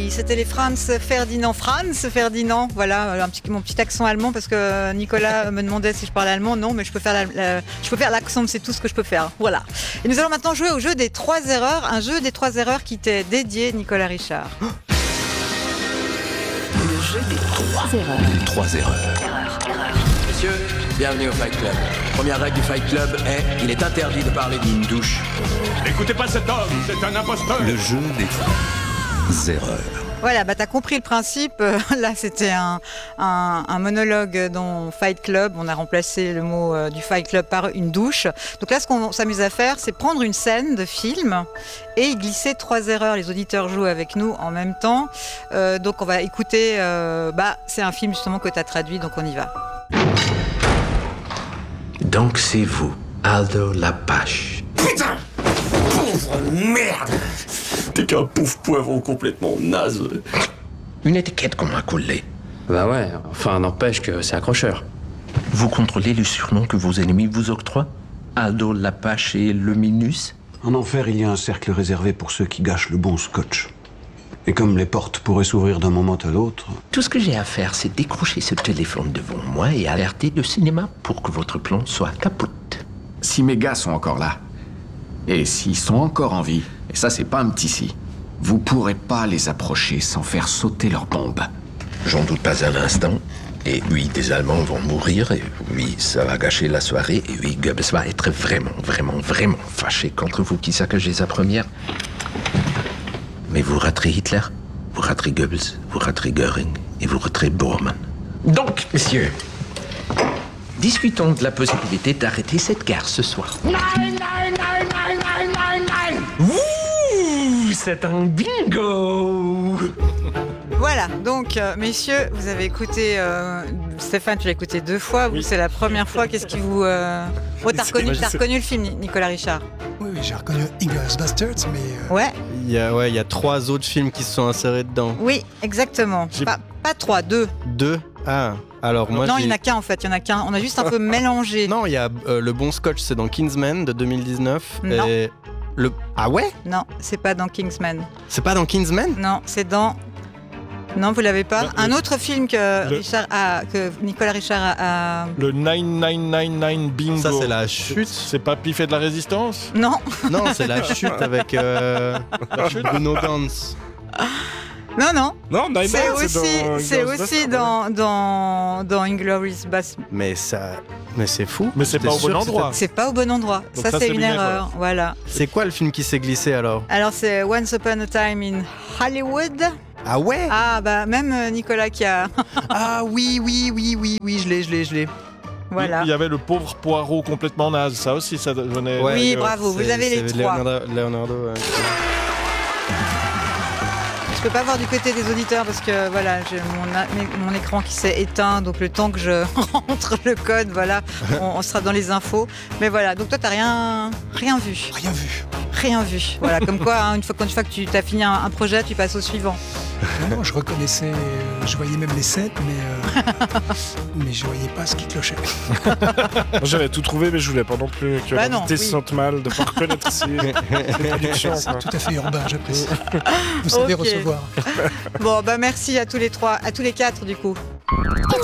oui, c'était les Franz Ferdinand, voilà, mon petit accent allemand parce que Nicolas me demandait si je parlais allemand, non, mais je peux faire l'accent, c'est tout ce que je peux faire, voilà. Et nous allons maintenant jouer au jeu des 3 erreurs, un jeu des 3 erreurs qui t'est dédié, Nicolas Richard. Le jeu des 3 erreurs. Les 3 erreurs. Messieurs, bienvenue au Fight Club. Première règle du Fight Club est il est interdit de parler d'une douche. N'écoutez pas cet homme, c'est un imposteur. Le jeu des 3 erreurs. Voilà, t'as compris le principe. Là, c'était un monologue dans Fight Club. On a remplacé le mot du Fight Club par une douche. Donc là, ce qu'on s'amuse à faire, c'est prendre une scène de film et y glisser 3 erreurs. Les auditeurs jouent avec nous en même temps. Donc on va écouter. C'est un film justement que t'as traduit, donc on y va. Donc c'est vous, Aldo Lapache. Putain, pauvre merde. T'es qu'un pauvre poivron complètement naze. Une étiquette qu'on m'a collée. Bah ouais, enfin n'empêche que c'est accrocheur. Vous contrôlez le surnom que vos ennemis vous octroient? Aldo Lapache et Luminus? En enfer, il y a un cercle réservé pour ceux qui gâchent le bon scotch. Et comme les portes pourraient s'ouvrir d'un moment à l'autre... Tout ce que j'ai à faire, c'est décrocher ce téléphone devant moi et alerter le cinéma pour que votre plan soit capote. Si mes gars sont encore là, et s'ils sont encore en vie, et ça c'est pas un petit si, vous pourrez pas les approcher sans faire sauter leurs bombes. J'en doute pas un instant. Et oui, des Allemands vont mourir, et oui, ça va gâcher la soirée, et oui, Goebbels va être vraiment fâché contre vous qui saccagez sa première. Mais vous raterez Hitler, vous raterez Goebbels, vous raterez Göring, et vous raterez Bormann. Donc, messieurs, discutons de la possibilité d'arrêter cette guerre ce soir. Nein. Ouh, c'est un bingo. Voilà, donc messieurs, vous avez écouté, Stéphane, tu l'as écouté 2 fois, vous c'est la première fois, qu'est-ce qui vous... t'as reconnu le film, Nicolas Richard? Oui, j'ai reconnu Inglourious Basterds, mais... Ouais. Il y a 3 autres films qui se sont insérés dedans. Oui, exactement. Pas 3, 2. 2? Ah, alors moi non, il n'y en a qu'un en fait, on a juste un peu mélangé. Non, il y a Le Bon Scotch, c'est dans Kingsman de 2019. Non. Et Ah ouais? Non, c'est pas dans Kingsman. C'est pas dans Kingsman? Non, c'est dans... Non, vous l'avez pas. Un autre film que Nicolas Richard a... Le 9999 bingo. Ça, c'est la chute. C'est pas Pif et de la résistance? Non. Non, c'est la chute avec Bruno Ganz. Non. Non, c'est aussi dans Inglourious Basterds. Mais c'est fou. Mais c'est pas au bon endroit. C'est pas au bon endroit. Donc ça c'est une erreur. Voilà. C'est quoi le film qui s'est glissé alors? Alors c'est Once Upon a Time in Hollywood. Ah ouais? Ah bah même Nicolas qui a... Ah oui, je l'ai. Voilà. Il y avait le pauvre Poirot complètement naze, ça aussi ça venait... Ouais, oui, bravo, vous avez les 3. Leonardo, ouais. Je peux pas voir du côté des auditeurs parce que voilà, j'ai mon écran qui s'est éteint, donc le temps que je rentre le code, voilà, on sera dans les infos. Mais voilà, donc toi t'as rien vu. Rien vu. Voilà, comme quoi, une fois que tu as fini un projet, tu passes au suivant. Non, je reconnaissais, je voyais même les scènes, mais je voyais pas ce qui clochait. J'avais tout trouvé, mais je voulais pas non plus que l'invité se sente mal de pas reconnaître ses productions. C'est tout à fait urbain, j'apprécie. Vous savez recevoir. Bon, merci à tous les 3, à tous les 4 du coup.